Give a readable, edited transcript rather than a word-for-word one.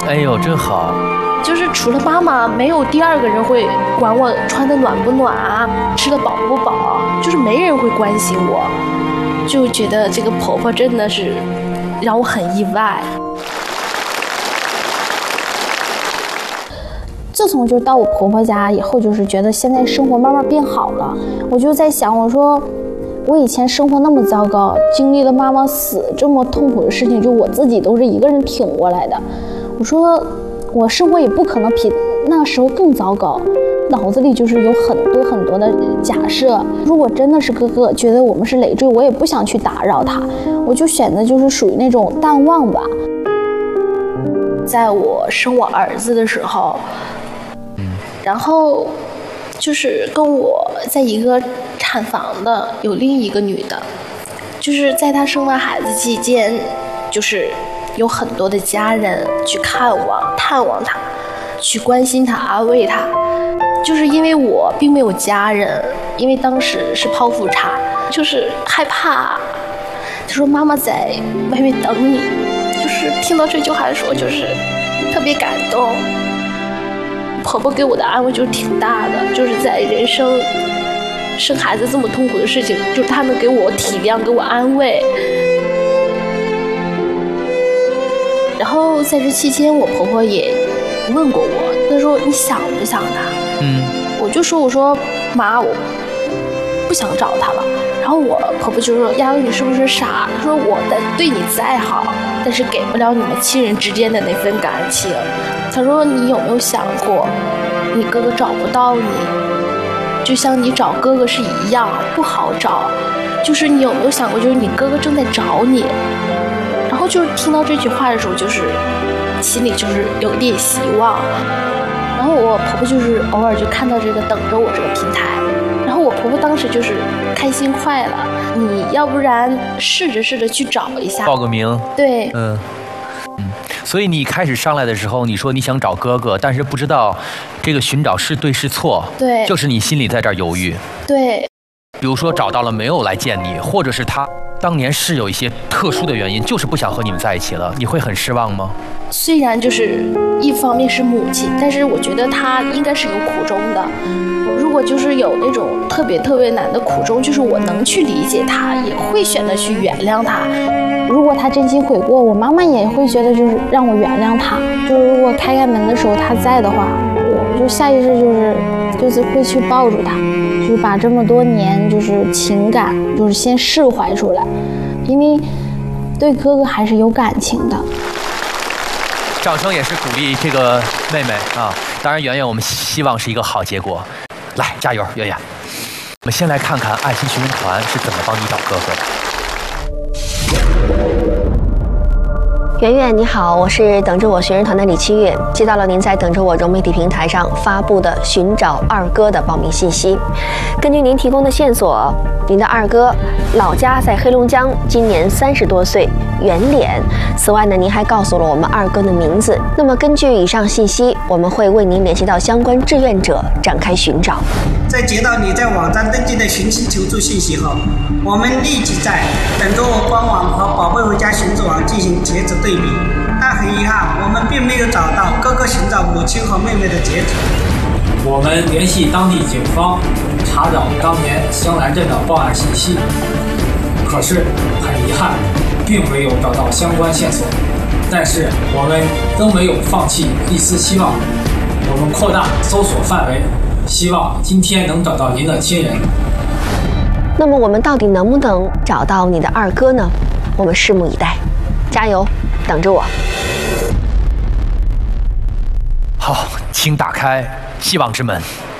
哎呦，真好。 就是除了妈妈，没有第二个人会管我穿的暖不暖啊，吃的饱不饱，就是没人会关心我，就觉得这个婆婆真的是让我很意外。 自从就到我婆婆家以后，就是觉得现在生活慢慢变好了。我就在想，我说我以前生活那么糟糕，经历了妈妈死这么痛苦的事情，就我自己都是一个人挺过来的。我说我生活也不可能比那个时候更糟糕。脑子里就是有很多的假设，如果真的是哥哥觉得我们是累赘，我也不想去打扰他，我就选择就是属于那种淡忘吧。 在我生我儿子的时候，然后就是跟我在一个产房的有另一个女的，就是在她生完孩子期间，就是有很多的家人去探望她，去关心她，安慰她。就是因为我并没有家人，因为当时是剖腹产，就是害怕。她说妈妈在外面等你，就是听到这句话的时候，就是特别感动。婆婆给我的安慰就是挺大的，就是在人生生孩子这么痛苦的事情，就是她能给我体谅，给我安慰。然后在这期间，我婆婆也问过我，她说你想不想他？我就说，我说妈，我不想找他了。然后我婆婆就说，丫头你是不是傻？她说我的对你再好，但是给不了你们亲人之间的那份感情。她说你有没有想过，你哥哥找不到你，就像你找哥哥是一样，不好找。就是你有没有想过，就是你哥哥正在找你。然后就是听到这句话的时候，就是心里就是有一点希望。然后我婆婆就是偶尔就看到这个等着我这个平台，然后我婆婆当时就是开心坏了，你要不然试着去找一下， 报个名。 对， 所以你开始上来的时候，你说你想找哥哥，但是不知道这个寻找是对是错， 对， 就是你心里在这儿犹豫。 对， 比如说找到了没有来见你，或者是他当年是有一些特殊的原因，就是不想和你们在一起了，你会很失望吗？ 虽然就是一方面是母亲，但是我觉得她应该是有苦衷的。如果就是有那种特别难的苦衷，就是我能去理解她，也会选择去原谅她。 如果她真心悔过，我妈妈也会觉得就是让我原谅她。就是如果开门的时候她在的话，我就下意识就是会去抱住她，就是把这么多年就是情感就是先释怀出来，因为对哥哥还是有感情的。 掌声也是鼓励这个妹妹啊！当然，圆圆，我们希望是一个好结果。来，加油，圆圆！我们先来看看爱心学生团是怎么帮你找哥哥的。 圆圆你好，我是等着我学生团的李七月，接到了您在等着我融媒体平台上发布的寻找二哥的报名信息。根据您提供的线索，您的二哥老家在黑龙江，今年30多岁，圆脸。此外呢，您还告诉了我们二哥的名字。那么根据以上信息，我们会为您联系到相关志愿者展开寻找。 在接到你在网站登记的寻亲求助信息后，我们立即在等着我官网和宝贝回家寻找网进行截止对比，但很遗憾，我们并没有找到哥哥寻找母亲和妹妹的截止。 我们联系当地警方，查找当年香兰镇的报案信息，可是很遗憾，并没有找到相关线索。但是我们都没有放弃一丝希望，我们扩大搜索范围，希望今天能找到您的亲人。 那么我们到底能不能找到你的二哥呢？我们拭目以待，加油，等着我。 好，请打开希望之门。